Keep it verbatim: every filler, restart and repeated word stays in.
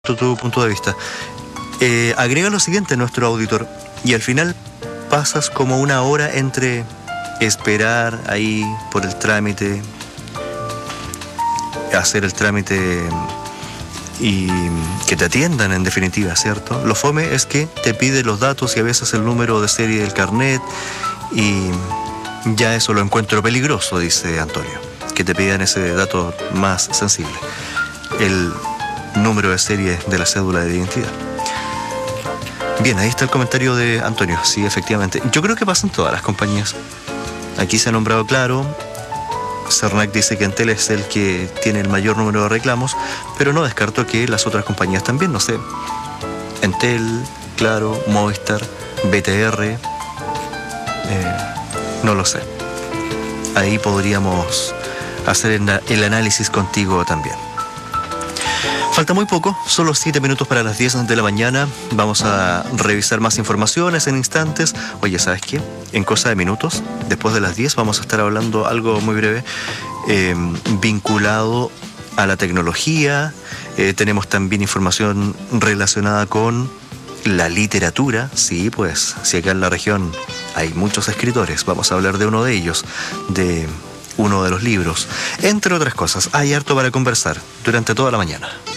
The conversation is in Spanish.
tu, tu punto de vista. Eh, agrega lo siguiente, nuestro auditor, y al final pasas como una hora entre esperar ahí por el trámite, hacer el trámite y que te atiendan en definitiva, ¿cierto? Lo fome es que te pide los datos y a veces el número de serie del carnet, y ya eso lo encuentro peligroso, dice Antonio, que te pidan ese dato más sensible, el número de serie de la cédula de identidad. Bien, ahí está el comentario de Antonio. Sí, efectivamente. Yo creo que pasa en todas las compañías. Aquí se ha nombrado Claro. Cernac dice que Entel es el que tiene el mayor número de reclamos, pero no descarto que las otras compañías también, no sé. Entel, Claro, Movistar, B T R, eh, no lo sé. Ahí podríamos hacer el análisis contigo también. Falta muy poco, solo siete minutos para las diez de la mañana. Vamos a revisar más informaciones en instantes. Oye, ¿sabes qué? En cosa de minutos, después de las diez, vamos a estar hablando algo muy breve eh, vinculado a la tecnología. Eh, tenemos también información relacionada con la literatura. Sí, pues, si acá en la región hay muchos escritores, vamos a hablar de uno de ellos, de uno de los libros. Entre otras cosas, hay harto para conversar durante toda la mañana.